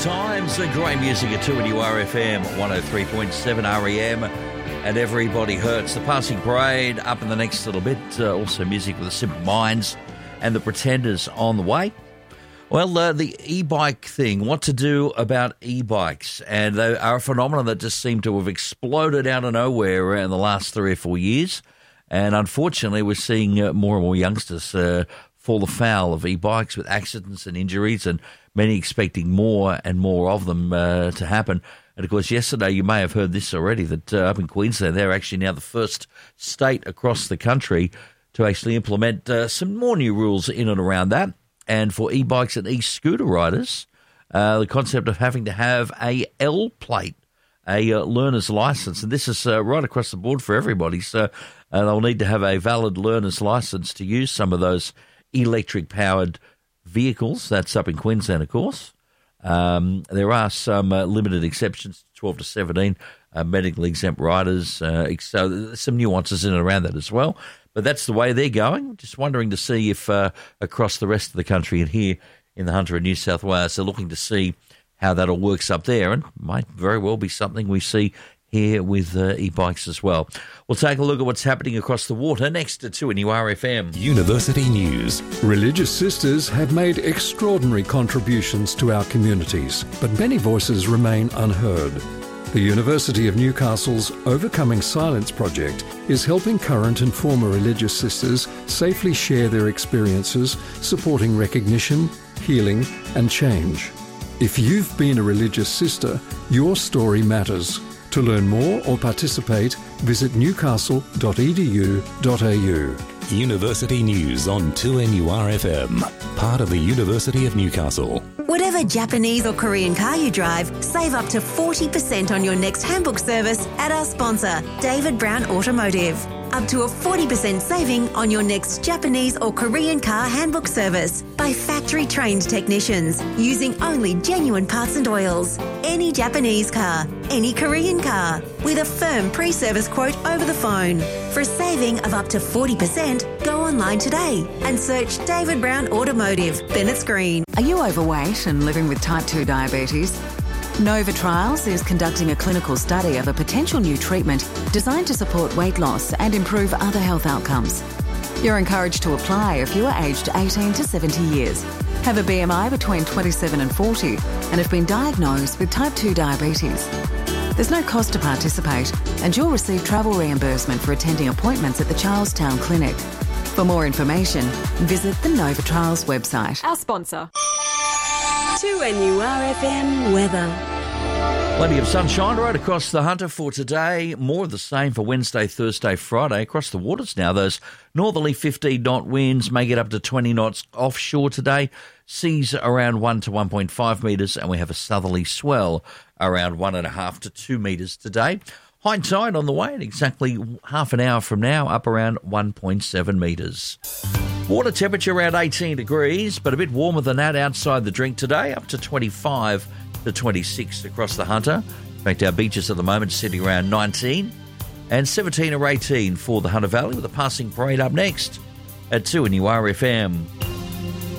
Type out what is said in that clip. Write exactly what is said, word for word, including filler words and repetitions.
times, the great music at two N U R F M, one oh three point seven R E M, and Everybody Hurts. The Passing Parade up in the next little bit. Uh, also music with the Simple Minds and the Pretenders on the way. Well, uh, the e-bike thing, what to do about e-bikes, and they are a phenomenon that just seemed to have exploded out of nowhere in the last three or four years, and unfortunately we're seeing uh, more and more youngsters uh, fall afoul of e-bikes with accidents and injuries, and many expecting more and more of them uh, to happen. And, of course, yesterday you may have heard this already, that uh, up in Queensland they're actually now the first state across the country to actually implement uh, some more new rules in and around that. And for e-bikes and e-scooter riders, uh, the concept of having to have a L plate, a uh, learner's license. And this is uh, right across the board for everybody. So uh, they'll need to have a valid learner's license to use some of those electric-powered vehicles. That's up in Queensland, of course. Um, there are some uh, limited exceptions, twelve to seventeen, uh, medical exempt riders. Uh, so there's some nuances in and around that as well. But that's the way they're going. Just wondering to see if uh, across the rest of the country and here in the Hunter and New South Wales, they're looking to see how that all works up there, and might very well be something we see here with uh, e-bikes as well. We'll take a look at what's happening across the water next to two N U R F M. University News. Religious sisters have made extraordinary contributions to our communities, but many voices remain unheard. The University of Newcastle's Overcoming Silence project is helping current and former religious sisters safely share their experiences, supporting recognition, healing and change. If you've been a religious sister, your story matters. To learn more or participate, visit newcastle dot e d u dot a u. University News on two N U R F M, part of the University of Newcastle. Whatever Japanese or Korean car you drive, save up to forty percent on your next handbook service at our sponsor, David Brown Automotive. Up to a forty percent saving on your next Japanese or Korean car handbook service by factory-trained technicians using only genuine parts and oils. Any Japanese car, any Korean car, with a firm pre-service quote over the phone. For a saving of up to forty percent, go online today and search David Brown Automotive, Bennett's Green. Are you overweight and living with type two diabetes? Nova Trials is conducting a clinical study of a potential new treatment designed to support weight loss and improve other health outcomes. You're encouraged to apply if you are aged eighteen to seventy years, have a B M I between twenty-seven and forty, and have been diagnosed with type two diabetes. There's no cost to participate, and you'll receive travel reimbursement for attending appointments at the Charlestown Clinic. For more information, visit the Nova Trials website. Our sponsor. two N U R F M weather. Plenty of sunshine right across the Hunter for today. More of the same for Wednesday, Thursday, Friday. Across the waters now, those northerly fifteen knot winds may get up to twenty knots offshore today. Seas around one to one point five metres, and we have a southerly swell around one point five to two metres today. High tide on the way in exactly half an hour from now, up around one point seven metres. Water temperature around eighteen degrees, but a bit warmer than that outside the drink today, up to twenty-five to twenty-six across the Hunter. In fact, our beaches at the moment sitting around nineteen, and seventeen or eighteen for the Hunter Valley, with a passing parade up next at two N U R F M.